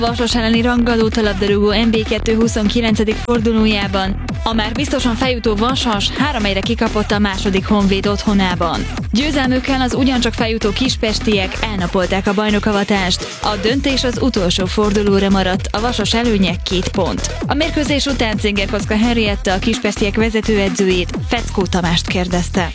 Vasas elleni rangadót labdarúgó NB2 29. fordulójában a már biztosan feljutó Vasas 3-1-re kikapott a második Honvéd otthonában. Győzelmükkel az ugyancsak feljutó kispestiek elnapolták a bajnokavatást. A döntés az utolsó fordulóra maradt, a Vasas előnye 2 pont. A mérkőzés után Zingerkocka Henrietta a kispestiek vezetőedzőjét, Feckó Tamást kérdezte.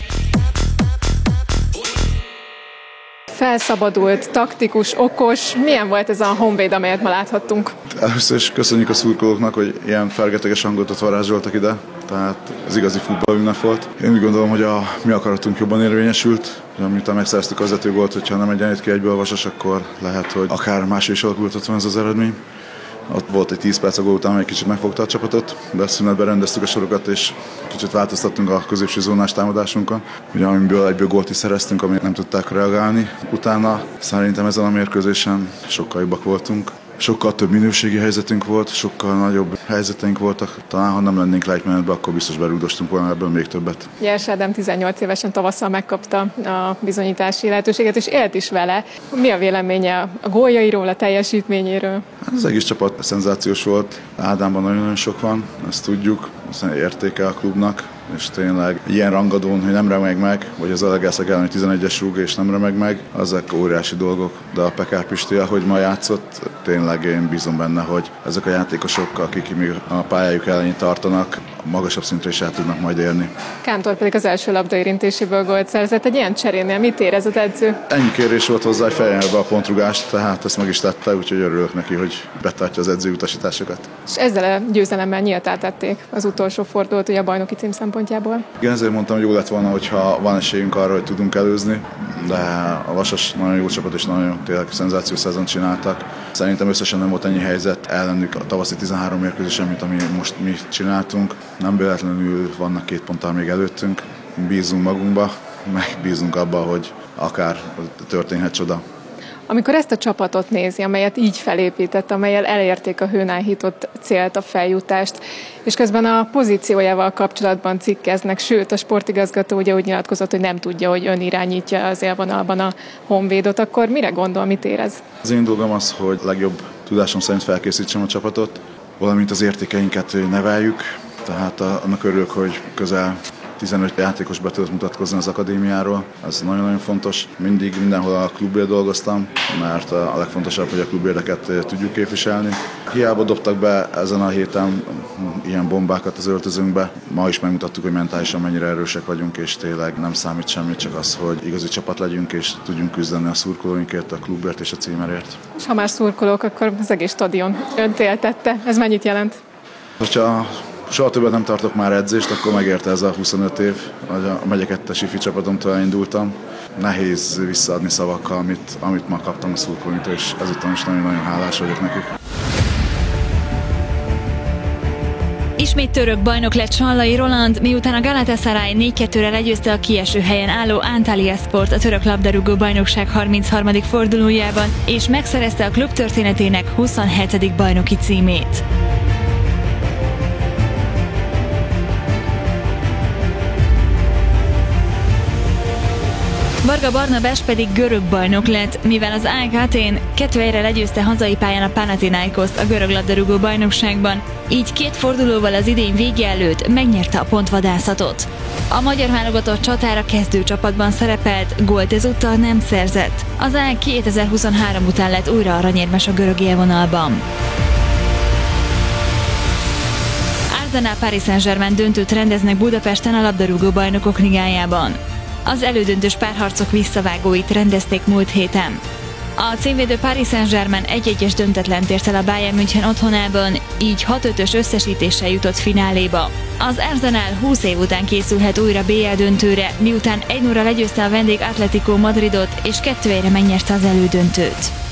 Felszabadult, taktikus, okos. Milyen volt ez a Honvéd, amelyet ma láthattunk? Először is köszönjük a szurkolóknak, hogy ilyen fergeteges hangulatot varázsoltak ide. Tehát ez igazi futballünnep volt. Én úgy gondolom, hogy a mi akaratunk jobban érvényesült. Miután megszereztük az gólt, hogyha nem egyenlít ki egyből a Vasas, akkor lehet, hogy akár máshogy is alakulhatott volna ez az eredmény. Ott volt egy 10 perc a gól után, egy kicsit megfogta a csapatot, de szünetben rendeztük a sorokat, és kicsit változtattunk a középső zónás támadásunkon, ugye, amiből egyből gólt is szereztünk, amit nem tudták reagálni. Utána szerintem ezen a mérkőzésen sokkal jobbak voltunk. Sokkal több minőségi helyzetünk volt, sokkal nagyobb helyzeteink voltak. Talán ha nem lennénk lejtmenetben, akkor biztos berúgdostunk volna ebből még többet. Nyers Ádám 18 évesen tavasszal megkapta a bizonyítási lehetőséget, és élt is vele. Mi a véleménye a góljairól, a teljesítményéről? Az egész csapat szenzációs volt. Ádámban nagyon-nagyon sok van, ezt tudjuk, aztán értéke a klubnak, és tényleg ilyen rangadón, hogy nem remeg meg, vagy az Alegászak elleni 11-es rúg és nem remeg meg, azok óriási dolgok. De a Pekár Pisti, ahogy ma játszott, tényleg én bízom benne, hogy ezek a játékosok, akik még a pályájuk elején tartanak, magasabb szintre is el tudnak majd érni. Kántor pedig az első labdaérintéséből gólt szerzett. Egy ilyen cserénél mit érez az edző? Ennyi kérés volt hozzá, hogy fejljen be a pontrugást, tehát ezt meg is tette, úgyhogy örülök neki, hogy betartja az edző utasításokat. És ezzel a győzelemmel nyíltá tették az utolsó fordulót ugye a bajnoki cím szempontjából. Igen, ezért mondtam, hogy jó lett volna, hogyha van esélyünk arra, hogy tudunk előzni, de a Vasas nagyon jó csapat és nagyon tényleg szenzációs szezont csináltak. Szerintem összesen nem volt ennyi helyzet ellenük a tavaszi 13 mérkőzésen, mint ami most mi csináltunk. Nem véletlenül vannak 2 ponttal még előttünk. Bízunk magunkba, meg bízunk abba, hogy akár történhet csoda. Amikor ezt a csapatot nézi, amelyet így felépített, amelyel elérték a hőn áhított célt, a feljutást, és közben a pozíciójával kapcsolatban cikkeznek, sőt a sportigazgató ugye úgy nyilatkozott, hogy nem tudja, hogy ön irányítja az élvonalban a Honvédot, akkor mire gondol, mit érez? Az én dolgom az, hogy legjobb tudásom szerint felkészítsem a csapatot, valamint az értékeinket neveljük, tehát annak örülök, hogy közel 15 játékos be tudott mutatkozni az akadémiáról, ez nagyon-nagyon fontos. Mindig mindenhol a klubért dolgoztam, mert a legfontosabb, hogy a klubérdeket tudjuk képviselni. Hiába dobtak be ezen a héten ilyen bombákat az öltözőnkbe. Ma is megmutattuk, hogy mentálisan mennyire erősek vagyunk, és tényleg nem számít semmit, csak az, hogy igazi csapat legyünk, és tudjunk küzdeni a szurkolóinkért, a klubért és a címerért. És ha már szurkolók, akkor az egész stadion önt éltette. Ez mennyit jelent? Hogyha soha többet nem tartok már edzést, akkor megérte ez a 25 év, hogy a Megye 2-es ifi csapatomtól elindultam. Nehéz visszaadni szavakkal, amit ma kaptam a szurkolóinktól, és ezután is nagyon-nagyon hálás vagyok nekik. Ismét török bajnok lett Sallai Roland, miután a Galatasaray 4-2-re legyőzte a kieső helyen álló Antalyasport a török labdarúgó bajnokság 33. fordulójában, és megszerezte a klub történetének 27. bajnoki címét. Varga Barnabás pedig görög bajnok lett, mivel az AEK Athén 2-1-re legyőzte hazai pályán a Panathinaikoszt a görög labdarúgó bajnokságban, így 2 fordulóval az idény vége előtt megnyerte a pontvadászatot. A magyar válogatott csatára kezdőcsapatban szerepelt, gólt ezúttal nem szerzett. Az AEK 2023 után lett újra aranyérmes a görög élvonalban. Arsenal Paris Saint-Germain döntőt rendeznek Budapesten a labdarúgó bajnokok ligájában. Az elődöntős párharcok visszavágóit rendezték múlt héten. A címvédő Paris Saint-Germain 1-1-es döntetlent ért el a Bayern München otthonában, így 6-5-ös összesítéssel jutott fináléba. Az Arsenal 20 év után készülhet újra BL döntőre, miután 1-0-ra legyőzte a vendég Atlético Madridot és 2-1-re megnyerte az elődöntőt.